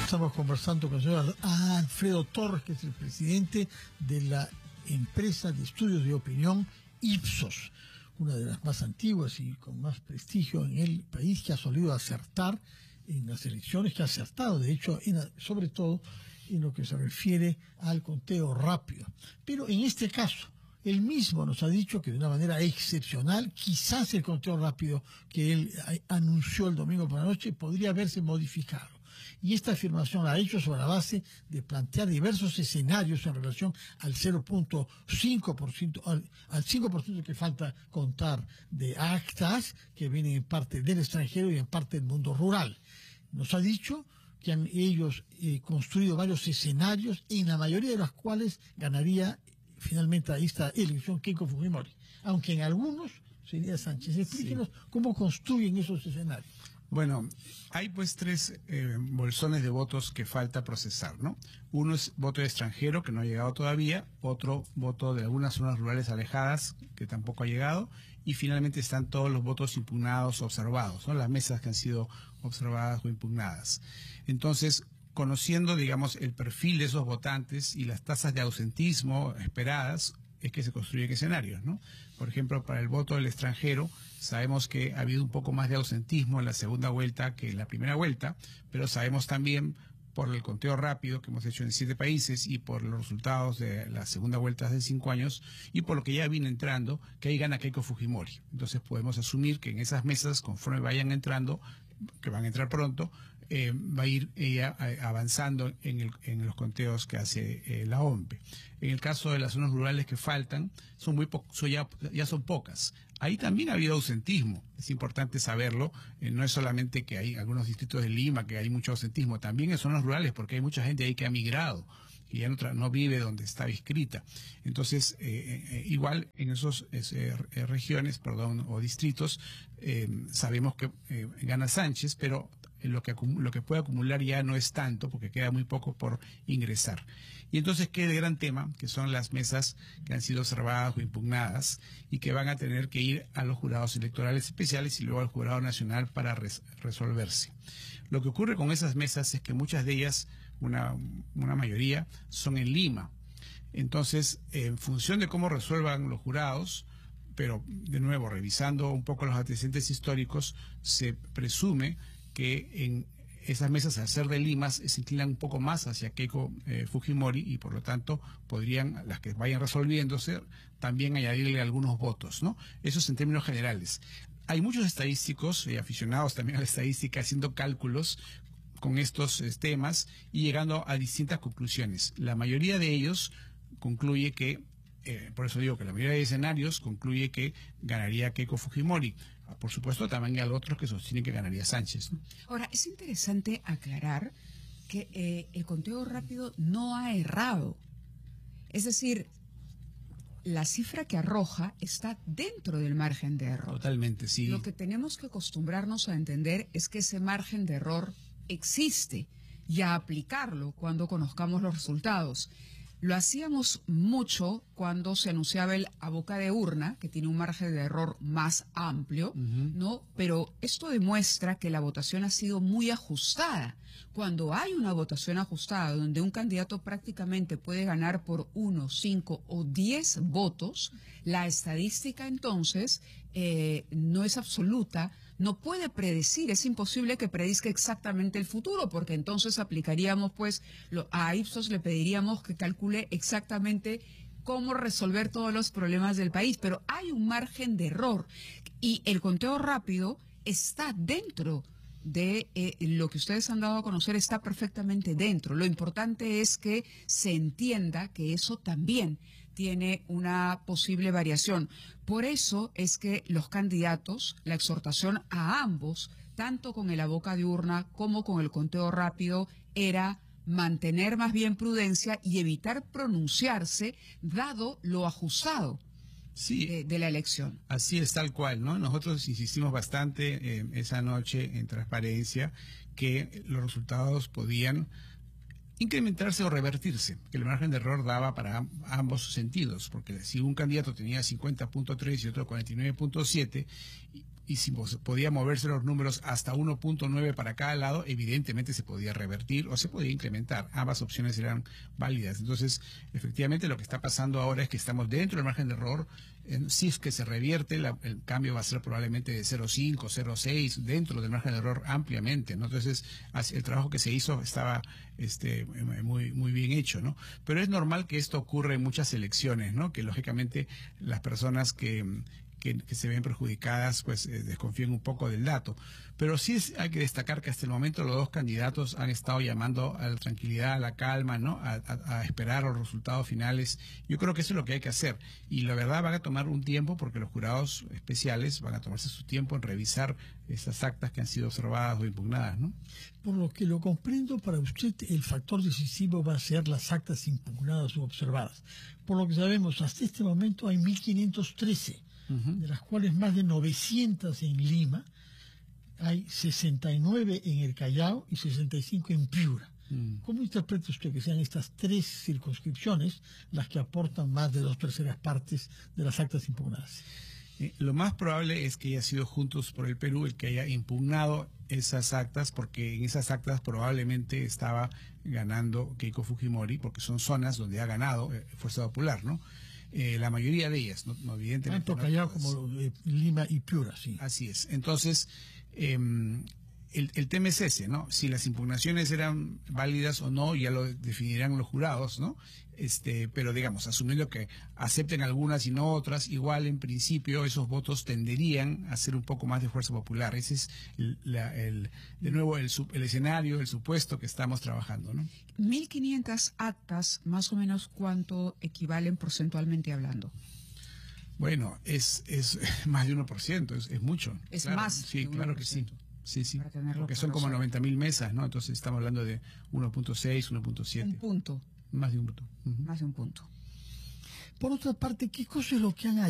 Estamos conversando con el señor Alfredo Torres, que es el presidente de la empresa de estudios de opinión Ipsos, una de las más antiguas y con más prestigio en el país, que ha solido acertar en las elecciones, que ha acertado, de hecho, sobre todo en lo que se refiere al conteo rápido. Pero en este caso, él mismo nos ha dicho que de una manera excepcional, quizás el conteo rápido que él anunció el domingo por la noche podría haberse modificado. Y esta afirmación la ha hecho sobre la base de plantear diversos escenarios en relación al 0.5%, al 5% que falta contar de actas que vienen en parte del extranjero y en parte del mundo rural. Nos ha dicho que han ellos construido varios escenarios, en la mayoría de los cuales ganaría finalmente a esta elección Keiko Fujimori, aunque en algunos sería Sánchez. Explíquenos cómo construyen esos escenarios. Bueno, hay pues tres bolsones de votos que falta procesar, ¿no? Uno es voto de extranjero, que no ha llegado todavía, otro voto de algunas zonas rurales alejadas, que tampoco ha llegado, y finalmente están todos los votos impugnados o observados, ¿no? Las mesas que han sido observadas o impugnadas. Entonces, conociendo, digamos, el perfil de esos votantes y las tasas de ausentismo esperadas, es que se construyen escenarios, ¿no? Por ejemplo, para el voto del extranjero, sabemos que ha habido un poco más de ausentismo en la segunda vuelta que en la primera vuelta, pero sabemos también, por el conteo rápido que hemos hecho en 7 países y por los resultados de la segunda vuelta hace 5 años y por lo que ya viene entrando, que ahí gana Keiko Fujimori. Entonces podemos asumir que en esas mesas, conforme vayan entrando, que van a entrar pronto, va a ir ella avanzando en los conteos que hace la OMP. En el caso de las zonas rurales que faltan, son muy ya son pocas. Ahí también ha habido ausentismo, es importante saberlo, no es solamente que hay algunos distritos de Lima que hay mucho ausentismo, también en zonas rurales, porque hay mucha gente ahí que ha migrado, que ya no vive donde está inscrita. Entonces, igual en esas regiones, o distritos, sabemos que gana Sánchez, pero lo que puede acumular ya no es tanto, porque queda muy poco por ingresar. Y entonces queda el gran tema, que son las mesas que han sido observadas o impugnadas y que van a tener que ir a los jurados electorales especiales y luego al jurado nacional para resolverse. Lo que ocurre con esas mesas es que muchas de ellas, una mayoría, son en Lima. Entonces, en función de cómo resuelvan los jurados, pero de nuevo, revisando un poco los antecedentes históricos, se presume que en esas mesas, al ser de Lima, se inclinan un poco más hacia Keiko Fujimori y por lo tanto podrían, las que vayan resolviéndose, también añadirle algunos votos, ¿no? Eso es en términos generales. Hay muchos estadísticos y aficionados también a la estadística haciendo cálculos con estos temas y llegando a distintas conclusiones. La mayoría de ellos concluye que, por eso digo que la mayoría de escenarios concluye que ganaría Keiko Fujimori. Por supuesto, también hay otros que sostienen que ganaría Sánchez, ¿no? Ahora, es interesante aclarar que el conteo rápido no ha errado. Es decir, la cifra que arroja está dentro del margen de error. Totalmente, sí. Lo que tenemos que acostumbrarnos a entender es que ese margen de error existe y a aplicarlo cuando conozcamos los resultados. Lo hacíamos mucho cuando se anunciaba el a boca de urna, que tiene un margen de error más amplio, ¿no? Pero esto demuestra que la votación ha sido muy ajustada. Cuando hay una votación ajustada, donde un candidato prácticamente puede ganar por 1, 5 o 10 votos, la estadística entonces no es absoluta, no puede predecir, es imposible que predizca exactamente el futuro, porque entonces aplicaríamos, pues, a Ipsos le pediríamos que calcule exactamente cómo resolver todos los problemas del país, pero hay un margen de error y el conteo rápido está dentro de lo que ustedes han dado a conocer, está perfectamente dentro. Lo importante es que se entienda que eso también tiene una posible variación. Por eso es que los candidatos, la exhortación a ambos, tanto con el a boca de urna como con el conteo rápido, era mantener más bien prudencia y evitar pronunciarse dado lo ajustado. Sí, de la elección. Así es, tal cual, ¿no? Nosotros insistimos bastante esa noche en transparencia que los resultados podían incrementarse o revertirse, que el margen de error daba para ambos sentidos, porque si un candidato tenía 50.3 y otro 49.7 y si podía moverse los números hasta 1.9 para cada lado, evidentemente se podía revertir o se podía incrementar. Ambas opciones eran válidas. Entonces, efectivamente, lo que está pasando ahora es que estamos dentro del margen de error. Si es que se revierte, el cambio va a ser probablemente de 0.5, 0.6, dentro del margen de error ampliamente, ¿no? Entonces, el trabajo que se hizo estaba muy bien hecho, ¿no? Pero es normal que esto ocurra en muchas elecciones, ¿no? Que lógicamente las personas que se ven perjudicadas, pues desconfíen un poco del dato. Pero sí hay que destacar que hasta el momento los dos candidatos han estado llamando a la tranquilidad, a la calma, ¿no? A esperar los resultados finales. Yo creo que eso es lo que hay que hacer. Y la verdad van a tomar un tiempo porque los jurados especiales van a tomarse su tiempo en revisar esas actas que han sido observadas o impugnadas, ¿no? Por lo que lo comprendo, para usted el factor decisivo va a ser las actas impugnadas o observadas. Por lo que sabemos, hasta este momento hay 1.513. De las cuales más de 900 en Lima, hay 69 en el Callao y 65 en Piura. ¿Cómo interpreta usted que sean estas tres circunscripciones las que aportan más de 2/3 partes de las actas impugnadas? Lo más probable es que haya sido Juntos por el Perú el que haya impugnado esas actas, porque en esas actas probablemente estaba ganando Keiko Fujimori, porque son zonas donde ha ganado Fuerza Popular, ¿no? La mayoría de ellas, no evidentemente. Tanto Callao como Lima y Piura, sí. Así es. Entonces, el tema es ese, ¿no? Si las impugnaciones eran válidas o no, ya lo definirán los jurados, ¿no? Pero digamos, asumiendo que acepten algunas y no otras, igual en principio esos votos tenderían a ser un poco más de Fuerza Popular. Ese es de nuevo el escenario, el supuesto que estamos trabajando, ¿no? 1.500 actas, más o menos, ¿cuánto equivalen porcentualmente hablando? Bueno, es más de 1%, es mucho. Es claro, más. Sí, claro que sí. Sí. Porque son claro, como 90.000 mesas, ¿no? Entonces estamos hablando de 1.6, 1.7. Un punto. Más de un punto. Más de un punto. Por otra parte, ¿qué cosa es lo que han